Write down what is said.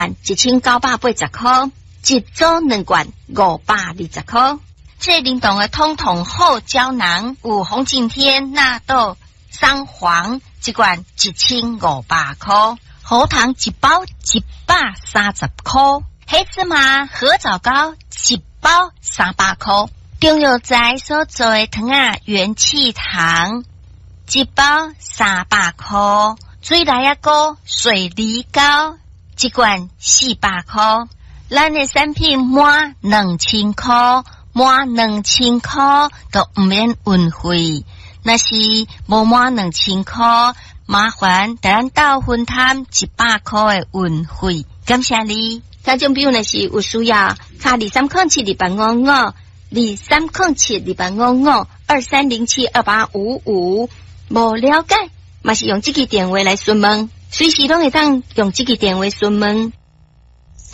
1980块，一组2罐520块。这灵动的通通好胶囊有红景天、纳豆、桑黄一罐1500块，喉糖一包130块，黑芝麻合枣糕一包300块，中药材所做的糖啊元气糖一包300块，水来啊糕水梨糕一罐400块，咱的产品满2000块。满2000块都不免运费，那是无满2000块，麻烦咱到分摊100块的运费。感谢你。听众朋友若是有需要，卡2307285523072855，无了解，嘛是用这个电话来询问，随时拢会当用这个电话询问。